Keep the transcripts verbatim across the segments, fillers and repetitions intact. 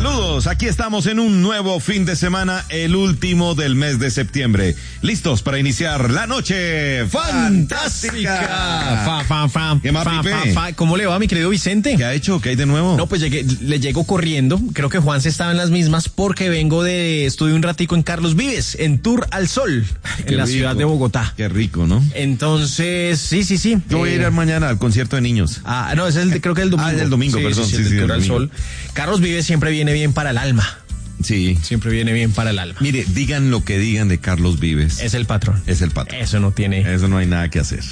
Saludos, aquí estamos en un nuevo fin de semana, el último del mes de septiembre. Listos para iniciar la noche fantástica. Fa, fa, fa, ¿Qué más, fa, Pipe? fa, fa. ¿Cómo le va, mi querido Vicente? ¿Qué ha hecho? ¿Qué hay de nuevo? No, pues llegué, le llego corriendo. Creo que Juan se estaba en las mismas porque vengo de, estuve un ratico en Carlos Vives, en Tour al Sol, Qué en la rico. ciudad de Bogotá. Qué rico, ¿no? Entonces, sí, sí, sí. Yo voy a ir Eh, mañana al concierto de niños. Ah, no, ese es el de, creo que el domingo. Ah, es el domingo, perdón. Sí, sí, Sí, el sí, de el Tour al domingo. Sol. Carlos Vives siempre viene bien para el alma. Sí. Siempre viene bien para el alma. Mire, digan lo que digan de Carlos Vives. Es el patrón. Es el patrón. Eso no tiene. Eso no hay nada que hacer.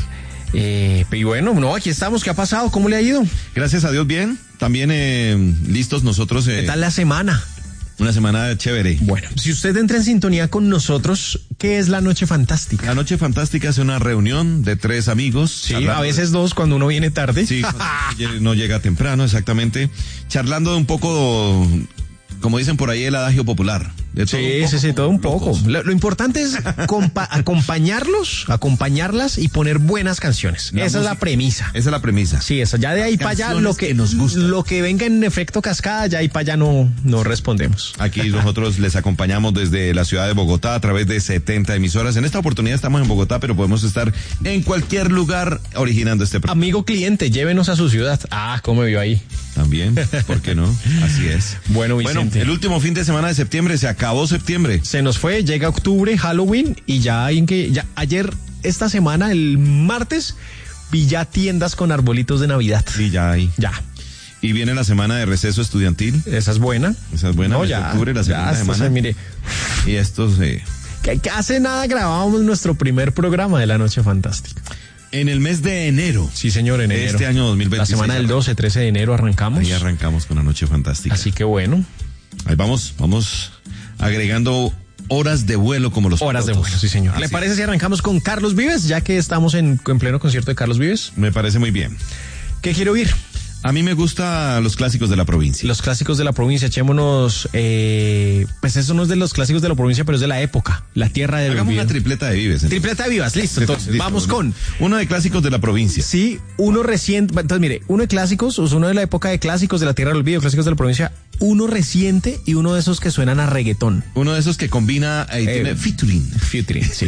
Eh, y bueno, no, aquí estamos. ¿Qué ha pasado? ¿Cómo le ha ido? Gracias a Dios, bien. También eh, listos nosotros. Eh, ¿Qué tal la semana? Una semana chévere. Bueno, si usted entra en sintonía con nosotros, ¿qué es la Noche Fantástica? La Noche Fantástica es una reunión de tres amigos. Sí, charlando- a veces dos cuando uno viene tarde. Sí, cuando no llega temprano, exactamente. Charlando de un poco, como dicen por ahí, el adagio popular. De todo Sí, un poco, sí, sí, todo un poco. locos. Lo, lo importante es compa- acompañarlos, acompañarlas y poner buenas canciones. La Esa es música. la premisa. Esa es la premisa. Sí, eso. Ya de ahí para allá, Canciones lo que, que nos gustan. lo que venga en efecto cascada, ya ahí para allá no, no respondemos. Aquí nosotros les acompañamos desde la ciudad de Bogotá a través de setenta emisoras. En esta oportunidad estamos en Bogotá, pero podemos estar en cualquier lugar originando este programa. Amigo cliente, llévenos a su ciudad. Ah, ¿cómo me vio ahí? También, ¿por qué no? Así es. Bueno, Vicente. Bueno, el último fin de semana de septiembre, se acabó septiembre. Se nos fue, llega octubre, Halloween, y ya hay en que, ya ayer, esta semana, el martes, vi ya tiendas con arbolitos de Navidad. Sí, ya hay. Ya, Y viene la semana de receso estudiantil. esa es buena. Esa es buena, No, mes de ya, octubre, la segunda ya, esto semana. se- mire, Y estos, eh, que, que hace nada grabábamos nuestro primer programa de la Noche Fantástica. en el mes de enero. Sí, señor, en enero. Este año dos mil veintiséis. La semana del doce, trece de enero arrancamos. Ahí arrancamos con la Noche Fantástica. Así que bueno, Ahí vamos, vamos agregando horas de vuelo como los horas de pilotos. vuelo, sí, señor. Así ¿Le es. parece si arrancamos con Carlos Vives, ya que estamos en, en pleno concierto de Carlos Vives? Me parece muy bien. ¿Qué quiero oír? A mí me gustan los clásicos de la provincia. Los clásicos de la provincia, echémonos, eh, pues eso no es de los clásicos de la provincia, pero es de la época, la tierra del Hagamos olvido. una tripleta de vives. entonces. Tripleta de vivas, listo, entonces, Listo, vamos ¿no? con, Uno de clásicos de la provincia. sí, uno reciente, entonces mire, uno de clásicos, o sea, uno de la época de clásicos de la tierra del olvido, clásicos de la provincia, uno reciente y uno de esos que suenan a reggaetón. Uno de esos que combina eh, Eh, tiene featuring. Featuring, sí.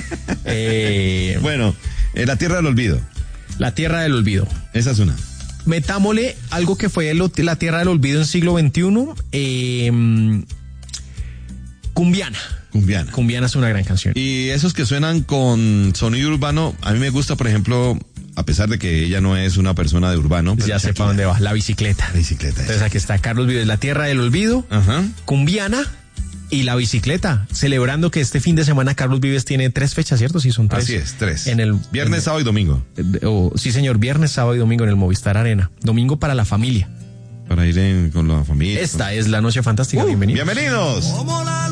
eh, Bueno, eh, la tierra del olvido. la tierra del olvido. Esa es una. Metámosle algo que fue el- la tierra del olvido en siglo veintiuno, eh, Cumbiana. Cumbiana. Cumbiana es una gran canción. Y esos que suenan con sonido urbano, a mí me gusta, por ejemplo, a pesar de que ella no es una persona de urbano. pero Ya sé Shakira. para dónde va, la bicicleta. La bicicleta. Entonces aquí está Carlos Vives, la tierra del olvido, Ajá. Cumbiana y la bicicleta, celebrando que este fin de semana Carlos Vives tiene tres fechas, ¿cierto? Sí, son tres. Así es, tres. En el Viernes, en- sábado y domingo. eh, oh, sí, señor, viernes, sábado y domingo en el Movistar Arena. Domingo para la familia. Para ir en- con la familia. Esta es la Noche Fantástica. Uh, Bienvenidos. Bienvenidos. Como la